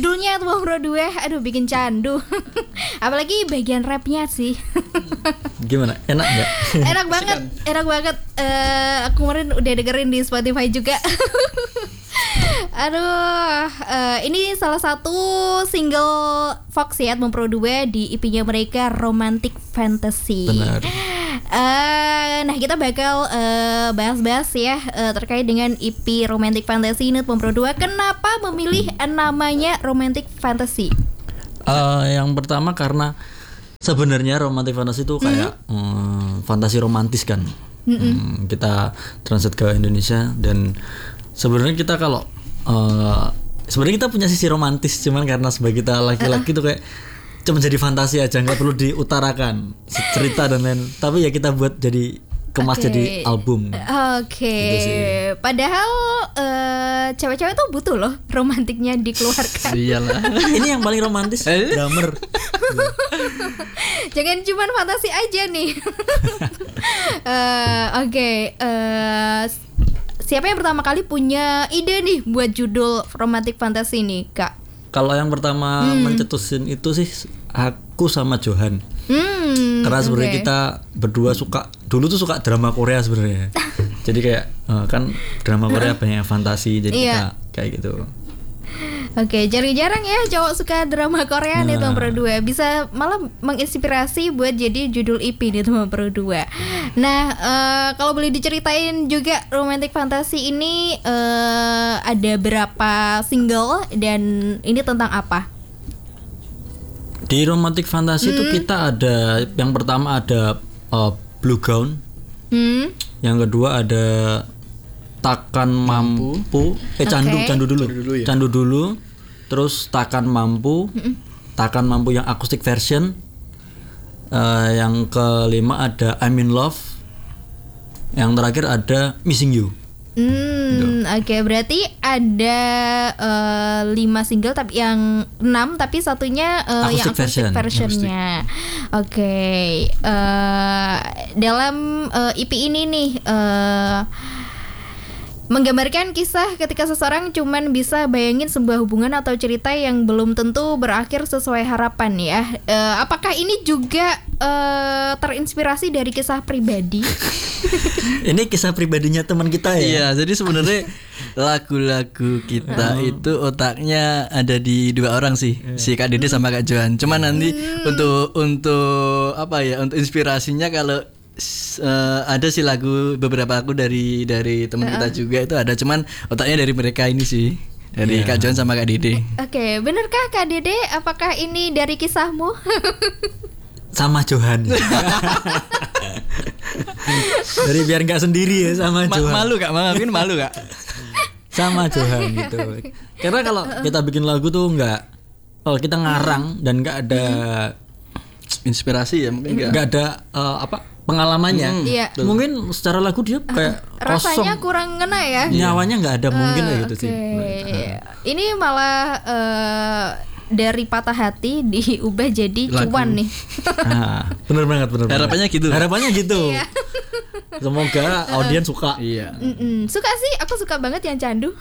judulnya tuh Bro Due, aduh bikin candu. Apalagi bagian rapnya sih. Gimana? Enak nggak? Enak banget, enak banget. Aku kemarin udah dengerin di Spotify juga. Aduh, ini salah satu single Fox ya, Bro Due di EP-nya mereka Romantic Fantasy. Benar. Nah kita bakal bahas-bahas ya terkait dengan EP Romantic Fantasy ini Bro Due. Kenapa memilih namanya Romantic Fantasy? Yang pertama karena sebenarnya romantic fantasy itu kayak fantasi romantis kan. Kita translate ke Indonesia dan sebenarnya kita kalau sebenarnya kita punya sisi romantis, cuman karena sebagai kita laki-laki tuh kayak cuma jadi fantasi aja, nggak perlu diutarakan cerita dan lain. Tapi ya kita buat jadi kemas jadi album. Gitu Padahal cewek-cewek tuh butuh loh romantiknya dikeluarkan. Iyalah. Ini yang paling romantis, drummer. Jangan cuma fantasi aja nih. Siapa yang pertama kali punya ide nih buat judul Romantic Fantasy nih, Kak? Kalau yang pertama mencetusin itu sih aku sama Johan. Karena sebenarnya kita berdua dulu tuh suka drama Korea sebenarnya. Jadi kayak kan drama Korea banyak fantasi, jadi kita kayak gitu. Jarang-jarang ya cowok suka drama Korea nih teman Pro 2. Bisa malah menginspirasi buat jadi judul EP nih teman Pro 2. Nah, kalau boleh diceritain juga Romantic Fantasy ini ada berapa single dan ini tentang apa? Di Romantic Fantasy itu kita ada yang pertama ada Blue Gown. Yang kedua ada Takkan Mampu. Candu dulu. Terus Takkan Mampu. Takkan Mampu yang acoustic version. Yang kelima ada I'm in Love. Yang terakhir ada Missing You. Berarti ada 5 single tapi yang 6 tapi satunya yang acoustic versionnya. Dalam EP ini nih menggambarkan kisah ketika seseorang cuman bisa bayangin sebuah hubungan atau cerita yang belum tentu berakhir sesuai harapan ya. Apakah ini juga terinspirasi dari kisah pribadi? Ini kisah pribadinya teman kita ya. Iya, jadi sebenarnya lagu-lagu kita itu otaknya ada di dua orang sih, si Kak Dede sama Kak Johan. Cuman nanti untuk apa ya? Untuk inspirasinya kalau ada sih beberapa lagu dari teman kita juga itu ada, cuman otaknya dari mereka ini sih, dari Kak Johan sama Kak Dede. Benarkah Kak Dede? Apakah ini dari kisahmu? Sama Johan. Dari biar nggak sendiri ya sama Johan. Malu Kak, malu Kak. Sama Johan gitu. Karena kalau kita bikin lagu tuh kalau kita ngarang dan nggak ada inspirasi ya, mungkin nggak ada pengalamannya. Mungkin secara lagu dia kayak kosong. Rasanya kurang ngena ya. Nyawanya nggak ada mungkin gitu sih. Ini malah dari patah hati diubah jadi lagu. Cuan nih. Bener banget. Harapannya gitu. Iya. Semoga audiens suka. Iya. Suka sih, aku suka banget yang candu.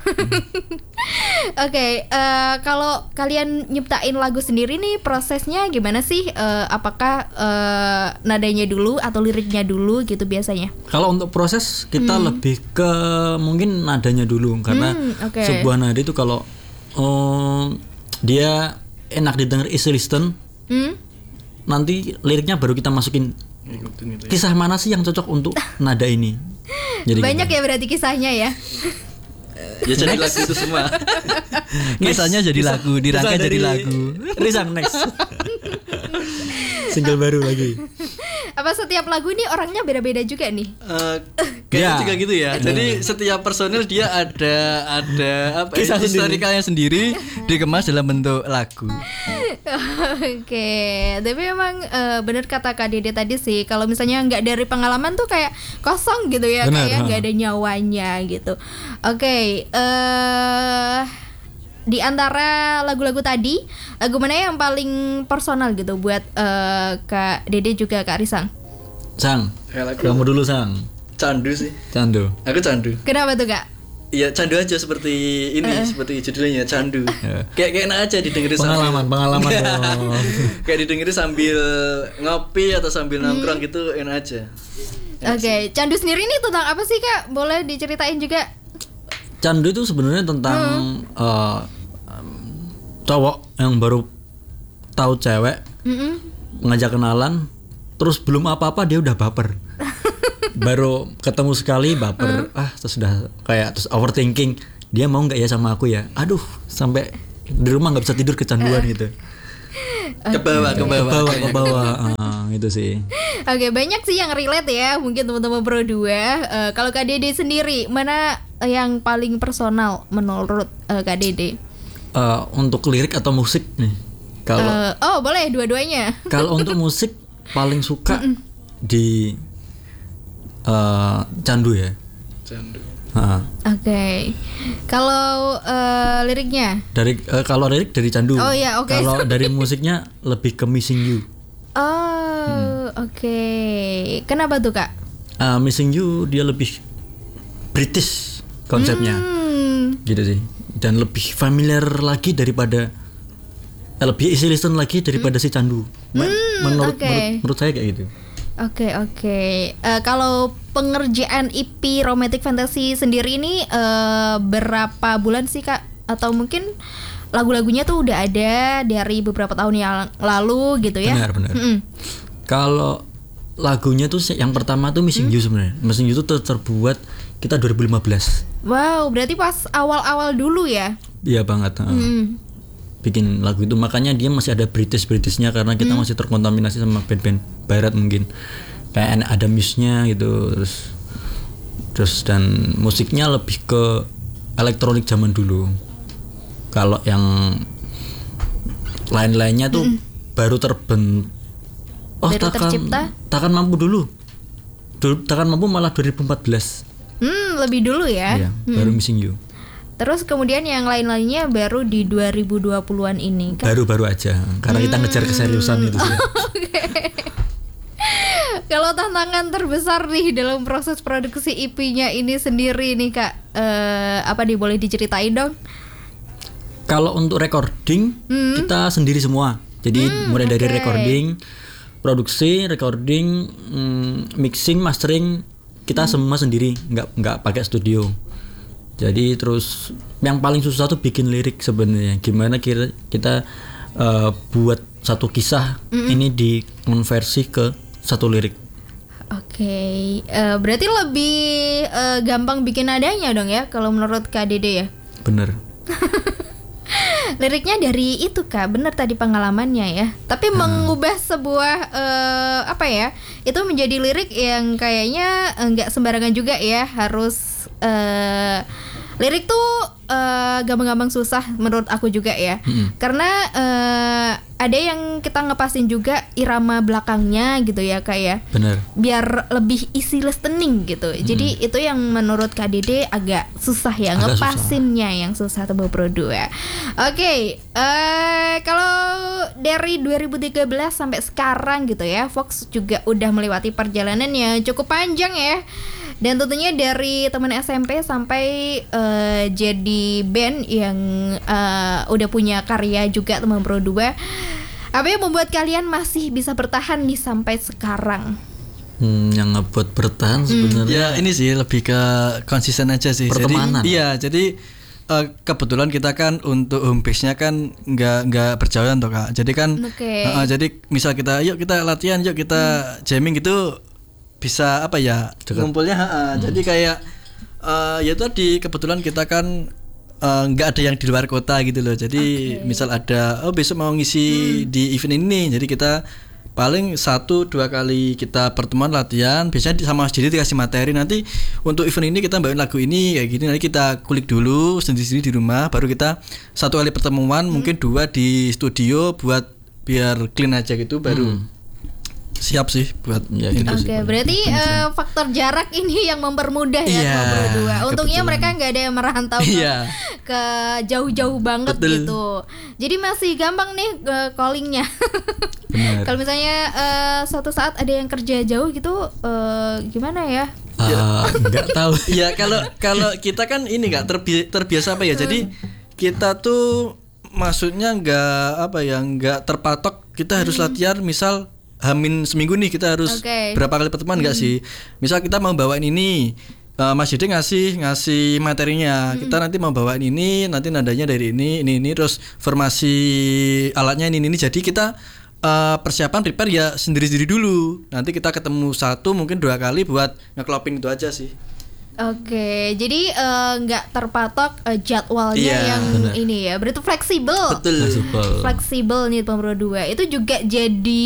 Kalau kalian nyiptain lagu sendiri nih prosesnya gimana sih? Apakah nadanya dulu atau liriknya dulu gitu biasanya? Kalau untuk proses kita lebih ke mungkin nadanya dulu karena sebuah nada itu kalau dia enak didengar easy listen, nanti liriknya baru kita masukin kisah mana sih yang cocok untuk nada ini. Jadi banyak gitu. Ya berarti kisahnya ya. Ya jadi lagu itu semua. Kisahnya jadi lagu, dirangkai jadi lagu. Risang next. Single baru lagi. Apa setiap lagu ini orangnya beda-beda juga nih? Kayaknya juga gitu ya. Jadi setiap personil dia ada kisah historikalnya sendiri dikemas dalam bentuk lagu. Tapi memang benar kata Kak Dede tadi sih, kalau misalnya nggak dari pengalaman tuh kayak kosong gitu ya, kayak nggak ada nyawanya gitu. Di antara lagu-lagu tadi, lagu mana yang paling personal gitu buat Kak Dede juga Kak Risang? Sang, kamu dulu Sang. Candu sih. Candu. Aku candu. Kenapa tuh Kak? ya candu aja seperti ini, seperti judulnya candu. Kayak enak aja didengerin pengalaman dong. Kayak didengerin sambil ngopi atau sambil nongkrong gitu enak aja. Oke, candu sendiri ini tentang apa sih Kak? Boleh diceritain juga? Candu itu sebenarnya tentang cowok yang baru tahu cewek, ngajak kenalan, terus belum apa-apa dia udah baper. Baru ketemu sekali baper, terus udah kayak terus overthinking, dia mau nggak ya sama aku ya? Aduh, sampai di rumah nggak bisa tidur kecanduan gitu. Ke bawah. Gitu sih. Oke, banyak sih yang relate ya, mungkin teman-teman Pro 2. Kalau Kak Dede sendiri, mana yang paling personal menurut Kak Dede? Untuk lirik atau musik nih? Kalau boleh dua-duanya. Kalau untuk musik paling suka di candu ya. Candu. Oke. Kalau liriknya? Kalau lirik dari candu. Oh iya, oke. Kalau dari musiknya lebih ke Missing You. Oke. Kenapa tuh Kak? Missing You dia lebih British konsepnya. Gitu sih. Dan lebih familiar lagi daripada lebih easy listen lagi daripada si candu. Menurut saya kayak gitu. Oke. Kalau pengerjaan EP Romantic Fantasy sendiri ini berapa bulan sih Kak? Atau mungkin lagu-lagunya tuh udah ada dari beberapa tahun yang lalu gitu ya? Benar. Kalau lagunya tuh yang pertama tuh Missing You sebenarnya. Missing You tuh terbuat kita 2015. Wow, berarti pas awal-awal dulu ya? Iya banget. Bikin lagu itu, makanya dia masih ada Britishnya karena kita masih terkontaminasi sama band-band barat mungkin. Kayak ada Muse-nya gitu, terus dan musiknya lebih ke elektronik zaman dulu. Kalau yang lain-lainnya tuh baru tercipta. Takkan mampu dulu. Takkan mampu malah 2014. Lebih dulu ya. Iya, baru Missing You. Terus kemudian yang lain-lainnya baru di 2020-an ini kan? Baru-baru aja, karena kita ngejar keseriusan itu sih. Kalau tantangan terbesar nih dalam proses produksi EP-nya ini sendiri nih Kak, apa nih, boleh diceritain dong? Kalau untuk recording kita sendiri semua. Jadi mulai dari recording, produksi, mixing, mastering kita semua sendiri, nggak pakai studio. Jadi terus yang paling susah tuh bikin lirik sebenarnya. Gimana kita buat satu kisah ini dikonversi ke satu lirik. Oke. Berarti lebih gampang bikin nadanya dong ya kalau menurut Kak Dede ya? Bener. Liriknya dari itu Kak, bener tadi pengalamannya ya. Tapi mengubah sebuah itu menjadi lirik yang kayaknya nggak sembarangan juga ya. Harus lirik tuh gampang-gampang susah menurut aku juga ya. Karena ada yang kita ngepasin juga irama belakangnya gitu ya Kak ya. Bener. Biar lebih easy listening gitu. Jadi itu yang menurut Kak Dede agak susah ya, ngepasinnya yang susah Tembok Pro 2. Oke, kalau dari 2013 sampai sekarang gitu ya, Fox juga udah melewati perjalanan yang cukup panjang ya. Dan tentunya dari teman SMP sampai jadi band yang udah punya karya juga Tembok Pro 2. Apa yang membuat kalian masih bisa bertahan nih sampai sekarang? Yang ngebuat bertahan sebenarnya ya ini sih lebih ke konsisten aja sih. Pertemanan. Jadi kebetulan kita kan untuk home base-nya kan nggak berjauhan toh Kak. Jadi kan jadi misal kita latihan, yuk kita jamming gitu, bisa apa ya ngumpulnya jadi kayak ya tadi kebetulan kita kan nggak ada yang di luar kota gitu loh. Jadi misal ada besok mau ngisi di event ini, jadi kita paling 1-2 kali kita pertemuan latihan, biasanya sama jadi dikasih materi, nanti untuk event ini kita bawain lagu ini kayak gini, nanti kita kulik dulu sendiri-sendiri di rumah, baru kita 1 kali pertemuan mungkin 2 di studio buat biar clean aja gitu, baru siap sih buat ya, gitu. Oke, berarti faktor jarak ini yang mempermudah ya berdua. Untungnya mereka nggak ada yang merantau ke jauh-jauh banget gitu. Jadi masih gampang nih callingnya. Kalau misalnya suatu saat ada yang kerja jauh gitu, gimana ya? Nggak tahu. Ya kalau kita kan ini nggak terbiasa apa ya. Jadi kita tuh maksudnya nggak terpatok. Kita harus latihan misal Hamin seminggu nih kita harus berapa kali pertemuan nggak sih? Misal kita mau bawain ini, Mas Yudi ngasih materinya. Kita nanti mau bawain ini, nanti nadanya dari ini, terus formasi alatnya ini. Jadi kita persiapan prepare ya sendiri-sendiri dulu. Nanti kita ketemu 1 mungkin 2 kali buat ngeklopin itu aja sih. Oke, jadi nggak terpatok jadwalnya yang bener. ini ya. Berarti fleksibel. Betul. Fleksibel nih Pembro 2. Itu juga jadi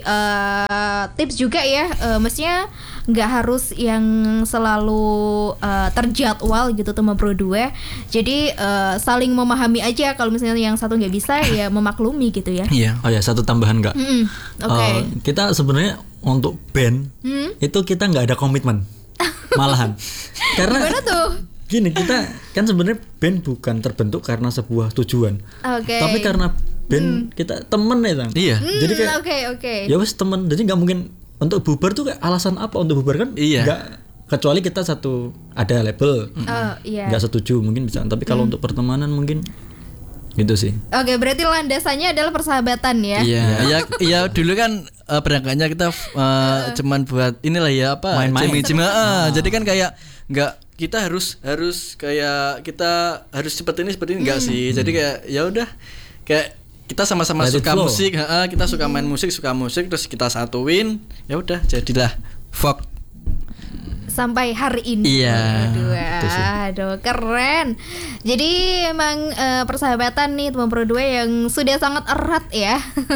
tips juga ya. Mestinya nggak harus yang selalu terjadwal gitu teman Pembro 2. Jadi saling memahami aja. Kalau misalnya yang satu nggak bisa ya memaklumi gitu ya. Iya. Oh ya, satu tambahan Kak. Oke. Kita sebenarnya untuk band itu kita nggak ada komitmen. Malahan. Karena Gimana tuh? gini, kita kan sebenarnya band bukan terbentuk karena sebuah tujuan. Oke. Tapi karena band kita temen ya, Tang. Iya. Jadi kayak Oke. ya wes temen. Jadi nggak mungkin untuk bubar tuh kayak alasan apa untuk bubar kan? Iya. Nggak, kecuali kita satu ada label. Oh iya. Nggak setuju mungkin bisa. Tapi kalau untuk pertemanan mungkin gitu sih. Oke, berarti landasannya adalah persahabatan ya. Iya, ya dulu kan berangkatnya kita cuman buat inilah ya apa Main-main. Jadi kan kayak nggak kita harus kayak kita harus seperti ini enggak sih. Jadi kayak ya udah kayak kita sama-sama Let it suka flow. musik, kita suka main musik, terus kita satuin, ya udah jadilah folk. Sampai hari ini. Iya, Aduh, keren. Jadi emang persahabatan nih teman Pro 2 yang sudah sangat erat ya.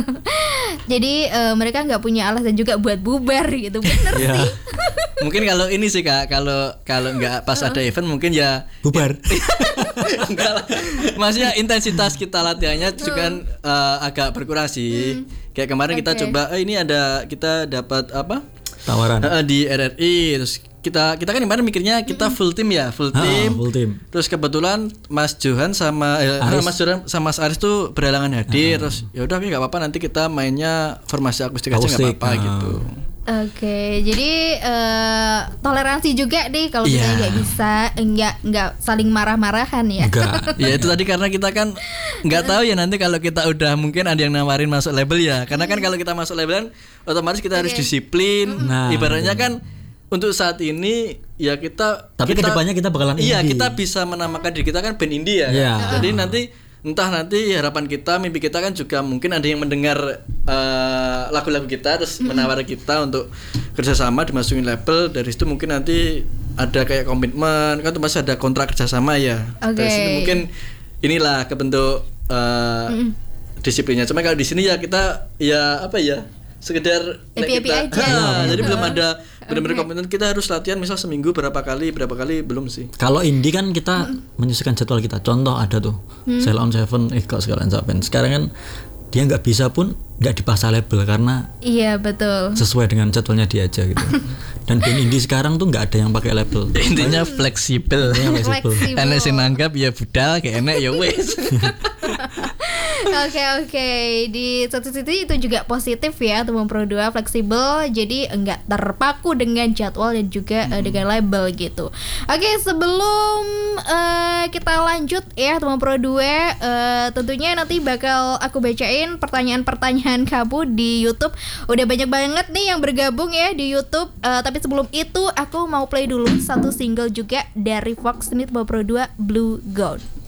Jadi mereka nggak punya alasan juga buat bubar gitu. Bener Iya. sih. Mungkin kalau ini sih Kak, kalau nggak pas ada event mungkin ya Bubar. enggak lah. Maksudnya intensitas kita latihannya juga agak berkurang sih. Kayak kemarin kita coba ini kita dapat apa? Tawaran. Di RRI terus kita kan kemarin mikirnya kita full team. Full team. Terus kebetulan Mas Johan sama Mas Johan sama Mas Aris tuh berhalangan hadir. Terus ya udah nggak apa-apa nanti kita mainnya formasi akustik aja nggak apa-apa gitu. Oke, jadi toleransi juga nih kalau misalnya nggak bisa, nggak saling marah-marahan ya. Enggak. Ya itu tadi karena kita kan nggak tahu ya nanti kalau kita udah mungkin ada yang nawarin masuk label ya. Karena kan kalau kita masuk label kan otomatis kita harus disiplin. Nah, Ibaratnya kan untuk saat ini ya Tapi kedepannya kita bakalan iya indie. kita bisa menamakan diri kita kan band indie ya. Iya. Jadi nanti harapan kita, mimpi kita kan juga mungkin ada yang mendengar lagu-lagu kita terus menawar kita untuk kerjasama dimasukin label. Dari situ mungkin nanti ada kayak komitmen kan, masih ada kontrak kerjasama ya. Dari situ mungkin inilah kebentuk disiplinnya. Cuma kalau di sini ya kita ya apa ya sekedar Happy-happy kita aja. jadi belum ada benar-benar komitmen. Kita harus latihan misal seminggu berapa kali belum sih. Kalau indie kan kita menyesuaikan jadwal kita. Contoh ada tuh Sail on Seven, kok sekarang Seven. Sekarang kan dia nggak bisa pun nggak dipasang label karena Iya betul. sesuai dengan jadwalnya dia aja gitu. Dan band indie sekarang tuh nggak ada yang pakai label. Intinya fleksibel. Fleksibel. Enek sing nanggap ya budal, kayak enek ya wes. Oke. Di satu sisi itu juga positif ya teman Pro 2, fleksibel, jadi enggak terpaku dengan jadwal dan juga dengan label gitu. Oke, sebelum kita lanjut ya teman Pro 2, tentunya nanti bakal aku bacain pertanyaan-pertanyaan kamu di YouTube. Udah banyak banget nih yang bergabung ya di YouTube. Tapi sebelum itu aku mau play dulu satu single juga dari Fox ini teman Pro 2, Blue Gold.